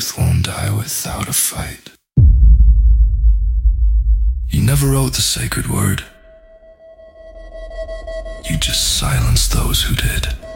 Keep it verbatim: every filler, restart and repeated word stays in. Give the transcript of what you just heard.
truth won't die without a fight. You never wrote the sacred word. You just silenced those who did.